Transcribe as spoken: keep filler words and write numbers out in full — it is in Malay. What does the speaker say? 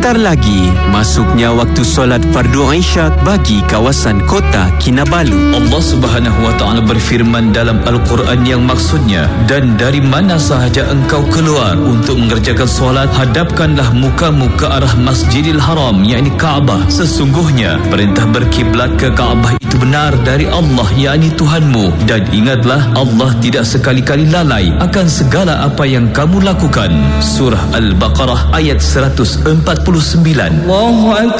Sebentar lagi, masuknya waktu solat fardu Isyak bagi kawasan kota Kinabalu. Allah Subhanahu wa taala berfirman dalam Al-Quran yang maksudnya, dan dari mana sahaja engkau keluar untuk mengerjakan solat, hadapkanlah mukamu ke arah Masjidil Haram, yakni Kaabah. Sesungguhnya perintah berkiblat ke Kaabah itu benar dari Allah, yakni Tuhanmu. Dan ingatlah, Allah tidak sekali-kali lalai akan segala apa yang kamu lakukan. Surah Al-Baqarah ayat seratus empat puluh sembilan. Allahu Akbar.